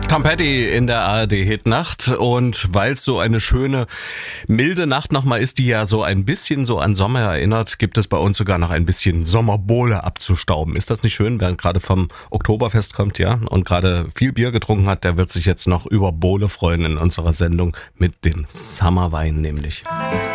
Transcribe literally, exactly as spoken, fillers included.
Tom Petty in der A R D-Hitnacht, und weil es so eine schöne, milde Nacht nochmal ist, die ja so ein bisschen so an Sommer erinnert, gibt es bei uns sogar noch ein bisschen Sommerbohle abzustauben. Ist das nicht schön, wer gerade vom Oktoberfest kommt, ja, und gerade viel Bier getrunken hat, der wird sich jetzt noch über Bohle freuen in unserer Sendung mit dem Summerwein nämlich.